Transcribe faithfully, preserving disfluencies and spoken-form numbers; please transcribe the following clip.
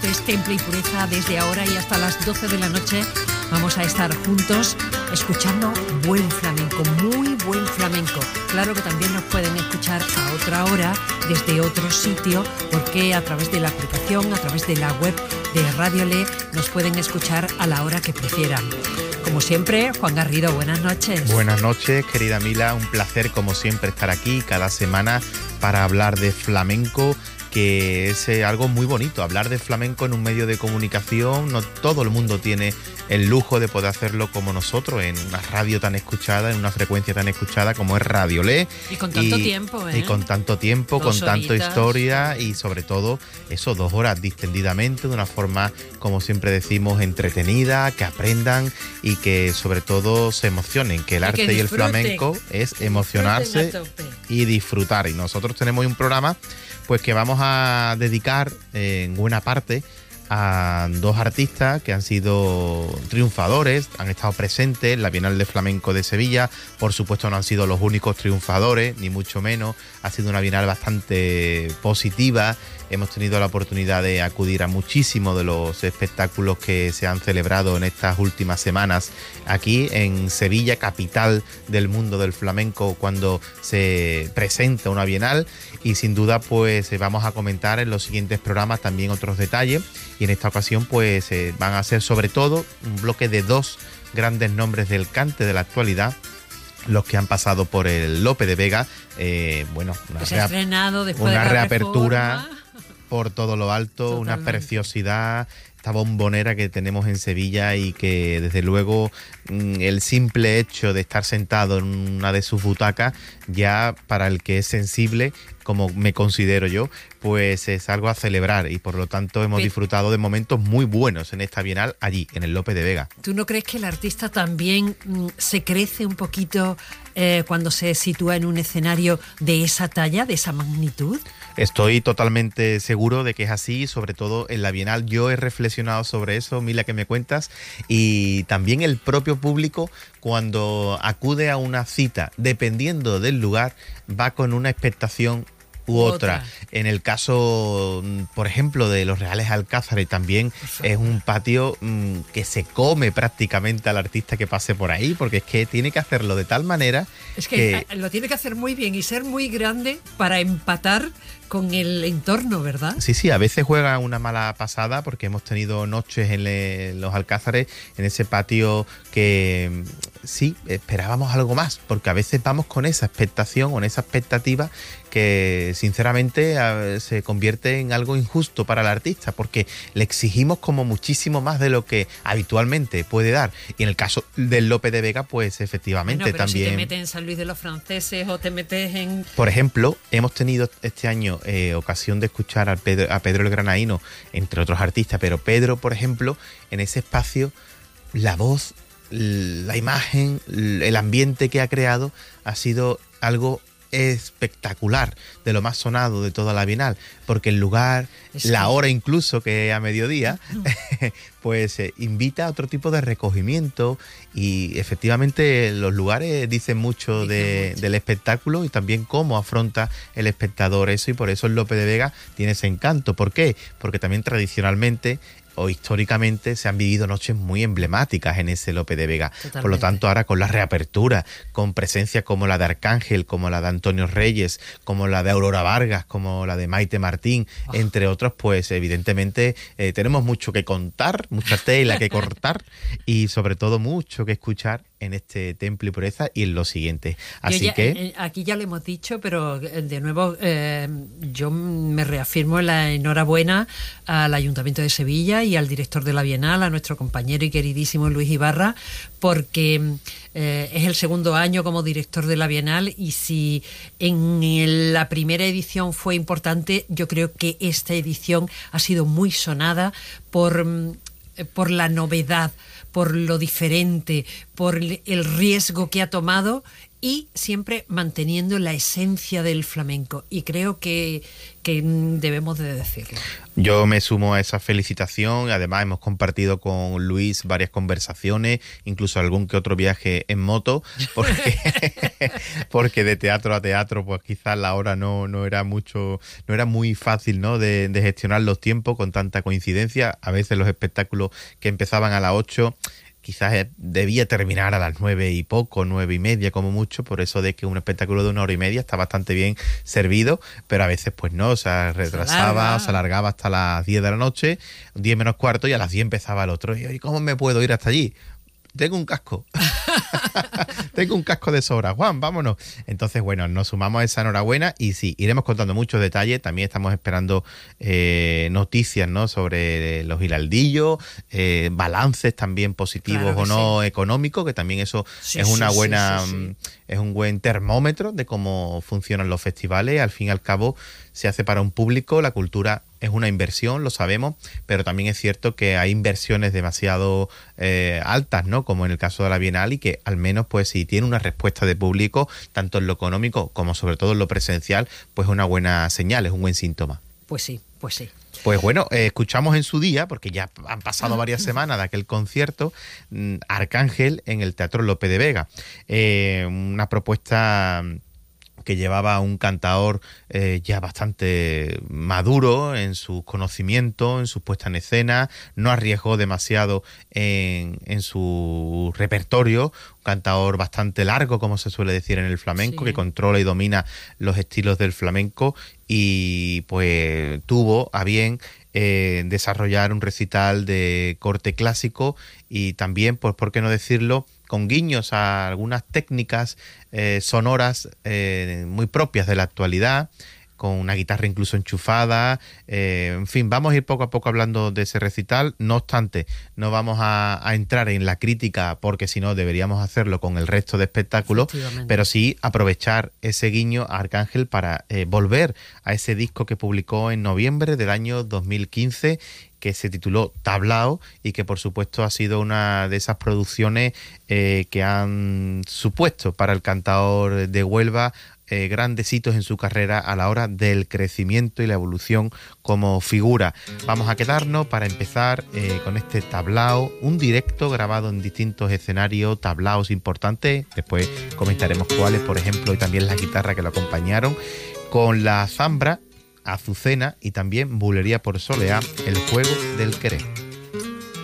Es Temple y Pureza. Desde ahora y hasta las doce de la noche vamos a estar juntos escuchando buen flamenco, muy buen flamenco. Claro que también nos pueden escuchar a otra hora desde otro sitio, porque a través de la aplicación, a través de la web de Radio Le, nos pueden escuchar a la hora que prefieran. Como siempre, Juan Garrido, buenas noches. Buenas noches, querida Mila, un placer como siempre estar aquí cada semana para hablar de flamenco, que es algo muy bonito, hablar de flamenco en un medio de comunicación. No todo el mundo tiene el lujo de poder hacerlo como nosotros, en una radio tan escuchada, en una frecuencia tan escuchada como es Radio Le. Y con tanto y, tiempo, ¿eh? Y con tanto tiempo, dos con tanta historia y sobre todo eso, dos horas distendidamente, de una forma, como siempre decimos, entretenida, que aprendan y que sobre todo se emocionen, que el y arte que y el flamenco es emocionarse y disfrutar. Y nosotros tenemos un programa pues que vamos a dedicar eh, en buena parte a dos artistas que han sido triunfadores, han estado presentes en la Bienal de Flamenco de Sevilla. Por supuesto no han sido los únicos triunfadores, ni mucho menos. Ha sido una Bienal bastante positiva. Hemos tenido la oportunidad de acudir a muchísimos de los espectáculos que se han celebrado en estas últimas semanas aquí en Sevilla, capital del mundo del flamenco, cuando se presenta una Bienal. Y sin duda pues vamos a comentar en los siguientes programas también otros detalles. Y en esta ocasión pues eh, van a ser sobre todo un bloque de dos grandes nombres del cante de la actualidad, los que han pasado por el Lope de Vega. Eh, bueno, una, que se ha estrenado después una de la reapertura reforma. Por todo lo alto. Totalmente. Una preciosidad, esta bombonera que tenemos en Sevilla, y que desde luego el simple hecho de estar sentado en una de sus butacas, ya para el que es sensible, como me considero yo, pues es algo a celebrar, y por lo tanto hemos disfrutado de momentos muy buenos en esta Bienal allí, en el Lope de Vega. ¿Tú no crees que el artista también mm, se crece un poquito eh, cuando se sitúa en un escenario de esa talla, de esa magnitud? Estoy totalmente seguro de que es así, sobre todo en la Bienal. Yo he reflexionado sobre eso, Mila, que me cuentas, y también el propio público, cuando acude a una cita, dependiendo del lugar, va con una expectación u otra. otra. En el caso, por ejemplo, de los Reales Alcázares, también es un patio mmm, que se come prácticamente al artista que pase por ahí, porque es que tiene que hacerlo de tal manera es que, que lo tiene que hacer muy bien y ser muy grande para empatar con el entorno, ¿verdad? Sí, sí, a veces juega una mala pasada, porque hemos tenido noches en le, los Alcázares, en ese patio que sí, esperábamos algo más, porque a veces vamos con esa expectación o en esa expectativa que sinceramente se convierte en algo injusto para el artista, porque le exigimos como muchísimo más de lo que habitualmente puede dar. Y en el caso del Lope de Vega, pues efectivamente bueno, pero también... si te metes en San Luis de los Franceses o te metes en... Por ejemplo, hemos tenido este año eh, ocasión de escuchar a Pedro, a Pedro el Granaíno, entre otros artistas, pero Pedro, por ejemplo, en ese espacio, la voz, la imagen, el ambiente que ha creado ha sido algo espectacular, de lo más sonado de toda la Bienal, porque el lugar, sí, la hora incluso, que es a mediodía, pues eh, invita a otro tipo de recogimiento, y efectivamente los lugares dicen mucho, Dice de, mucho del espectáculo, y también cómo afronta el espectador eso, y por eso el Lope de Vega tiene ese encanto. ¿Por qué? Porque también tradicionalmente o históricamente se han vivido noches muy emblemáticas en ese Lope de Vega. Totalmente. Por lo tanto, ahora con la reapertura, con presencias como la de Arcángel, como la de Antonio Reyes, como la de Aurora Vargas, como la de Maite Martín, oh. entre otros, pues evidentemente eh, tenemos mucho que contar, mucha tela que cortar, y sobre todo mucho que escuchar en este Temple y Pureza y en lo siguiente. Así ya, que... Eh, aquí ya lo hemos dicho, pero de nuevo eh, yo me reafirmo en la enhorabuena al Ayuntamiento de Sevilla y al director de la Bienal, a nuestro compañero y queridísimo Luis Ibarra, porque eh, es el segundo año como director de la Bienal, y si en la primera edición fue importante, yo creo que esta edición ha sido muy sonada por, por la novedad, por lo diferente, por el riesgo que ha tomado y siempre manteniendo la esencia del flamenco, y creo que, que debemos de decirlo. Yo me sumo a esa felicitación. Además hemos compartido con Luis varias conversaciones, incluso algún que otro viaje en moto, porque, porque de teatro a teatro pues quizás la hora no, no era mucho, no era muy fácil, ¿no?, de, de gestionar los tiempos con tanta coincidencia. A veces los espectáculos que empezaban a las ocho quizás debía terminar a las nueve y poco, nueve y media como mucho, por eso de que un espectáculo de una hora y media está bastante bien servido, pero a veces pues no, o sea, retrasaba, se, se alargaba hasta las diez de la noche, diez menos cuarto, y a las diez empezaba el otro. ¿Y cómo me puedo ir hasta allí? Tengo un casco. Tengo un casco de sobra. Juan, vámonos. Entonces, bueno, nos sumamos a esa enhorabuena y sí, iremos contando muchos detalles. También estamos esperando eh, noticias, ¿no?, sobre los giraldillos, eh, balances también positivos, claro, o no, sí, económicos, que también eso sí, es una sí, buena, sí, sí, sí. es un buen termómetro de cómo funcionan los festivales. Al fin y al cabo, se hace para un público. La cultura es una inversión, lo sabemos, pero también es cierto que hay inversiones demasiado eh, altas, ¿no?, como en el caso de la Bienal, y que al menos, pues si tiene una respuesta de público, tanto en lo económico como sobre todo en lo presencial, pues es una buena señal, es un buen síntoma. Pues sí, pues sí. Pues bueno, eh, escuchamos en su día, porque ya han pasado varias semanas de aquel concierto, Arcángel en el Teatro Lope de Vega. Eh, una propuesta que llevaba a un cantador eh, ya bastante maduro en sus conocimientos, en su puesta en escena, no arriesgó demasiado en, en su repertorio, un cantador bastante largo, como se suele decir en el flamenco, sí, que controla y domina los estilos del flamenco, y pues tuvo a bien eh, desarrollar un recital de corte clásico y también, pues por qué no decirlo, con guiños a algunas técnicas eh, sonoras eh, muy propias de la actualidad, con una guitarra incluso enchufada, eh, en fin, vamos a ir poco a poco hablando de ese recital. No obstante, no vamos a, a entrar en la crítica, porque si no deberíamos hacerlo con el resto de espectáculos, pero sí aprovechar ese guiño a Arcángel para eh, volver a ese disco que publicó en noviembre del año dos mil quince, que se tituló Tablao, y que por supuesto ha sido una de esas producciones eh, que han supuesto para el cantador de Huelva eh, grandes hitos en su carrera a la hora del crecimiento y la evolución como figura. Vamos a quedarnos para empezar eh, con este Tablao, un directo grabado en distintos escenarios, tablaos importantes, después comentaremos cuáles, por ejemplo, y también la guitarra que lo acompañaron, con la zambra, Azucena y también Bulería por Soleá, El Juego del Querer.